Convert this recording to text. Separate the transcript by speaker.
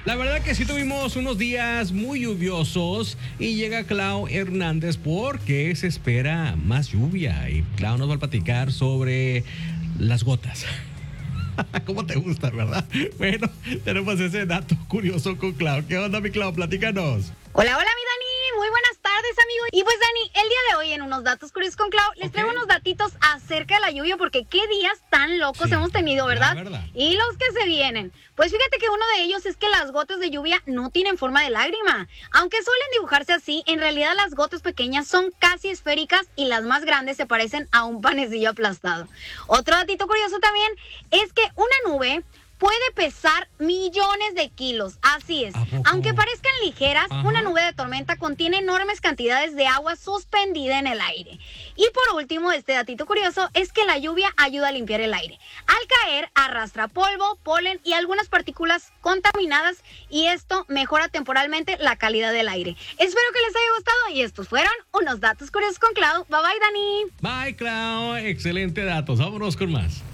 Speaker 1: La verdad que sí tuvimos unos días muy lluviosos y llega Clau Hernández porque se espera más lluvia y Clau nos va a platicar sobre las gotas. ¿Cómo te gusta, verdad? Bueno, tenemos ese dato curioso con Clau. ¿Qué onda, mi Clau? Platícanos.
Speaker 2: Hola, hola, mi Dani. Muy buenas tardes, amigos. Y pues, Dani, el día de hoy en Unos Datos Curiosos con Clau, les traigo unos datitos acerca de la lluvia, porque qué días tan locos hemos tenido, ¿verdad? Y los que se vienen. Pues fíjate que uno de ellos es que las gotas de lluvia no tienen forma de lágrima. Aunque suelen dibujarse así, en realidad las gotas pequeñas son casi esféricas y las más grandes se parecen a un panecillo aplastado. Otro datito curioso también es que una nube puede pesar millones de kilos, así es. Aunque parezcan ligeras, una nube de tormenta contiene enormes cantidades de agua suspendida en el aire. Y por último, este datito curioso es que la lluvia ayuda a limpiar el aire. Al caer, arrastra polvo, polen y algunas partículas contaminadas, y esto mejora temporalmente la calidad del aire. Espero que les haya gustado y estos fueron Unos Datos Curiosos con Clau. Bye bye, Dani.
Speaker 1: Bye, Clau. Excelente datos. Vámonos con más.